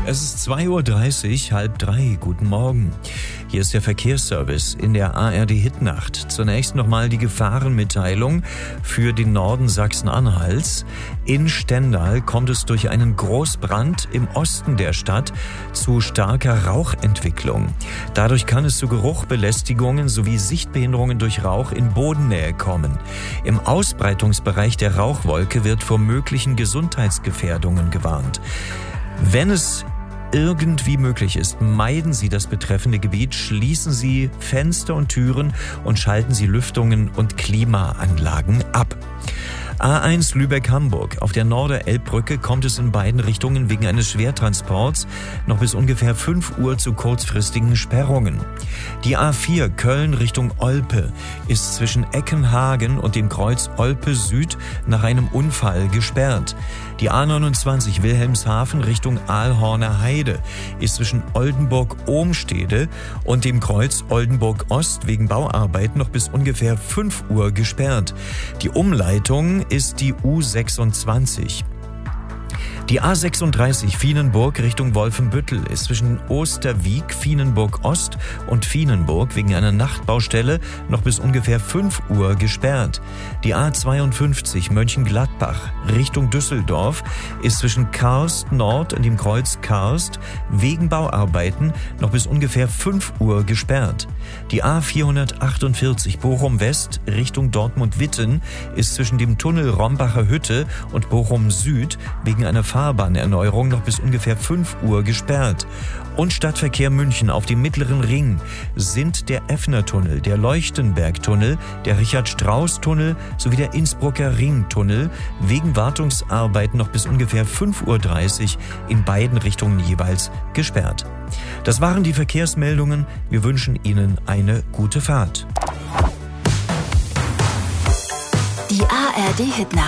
Es ist 2:30 Uhr, 2:30. Guten Morgen. Hier ist der Verkehrsservice in der ARD Hitnacht. Zunächst nochmal die Gefahrenmitteilung für den Norden Sachsen-Anhalts. In Stendal kommt es durch einen Großbrand im Osten der Stadt zu starker Rauchentwicklung. Dadurch kann es zu Geruchbelästigungen sowie Sichtbehinderungen durch Rauch in Bodennähe kommen. Im Ausbreitungsbereich der Rauchwolke wird vor möglichen Gesundheitsgefährdungen gewarnt. Wenn es irgendwie möglich ist, meiden Sie das betreffende Gebiet, schließen Sie Fenster und Türen und schalten Sie Lüftungen und Klimaanlagen ab. A1 Lübeck-Hamburg. Auf der Norder-Elbbrücke kommt es in beiden Richtungen wegen eines Schwertransports noch bis ungefähr 5 Uhr zu kurzfristigen Sperrungen. Die A4 Köln Richtung Olpe ist zwischen Eckenhagen und dem Kreuz Olpe Süd nach einem Unfall gesperrt. Die A29 Wilhelmshaven Richtung Aalhorner Heide ist zwischen Oldenburg-Ohmstede und dem Kreuz Oldenburg-Ost wegen Bauarbeiten noch bis ungefähr 5 Uhr gesperrt. Die Umleitung ist die U26. Die A36 Vienenburg Richtung Wolfenbüttel ist zwischen Osterwieck, Vienenburg Ost und Vienenburg wegen einer Nachtbaustelle noch bis ungefähr 5 Uhr gesperrt. Die A52 Mönchengladbach Richtung Düsseldorf ist zwischen Karst Nord und dem Kreuz Karst wegen Bauarbeiten noch bis ungefähr 5 Uhr gesperrt. Die A448 Bochum West Richtung Dortmund-Witten ist zwischen dem Tunnel Rombacher Hütte und Bochum Süd wegen einer Fahrbahnerneuerung noch bis ungefähr 5 Uhr gesperrt. Und Stadtverkehr München auf dem Mittleren Ring sind der Effner-Tunnel, der Leuchtenberg-Tunnel, der Richard-Strauss-Tunnel sowie der Innsbrucker Ring-Tunnel wegen Wartungsarbeiten noch bis ungefähr 5:30 Uhr in beiden Richtungen jeweils gesperrt. Das waren die Verkehrsmeldungen. Wir wünschen Ihnen eine gute Fahrt. Die ARD Hitnacht.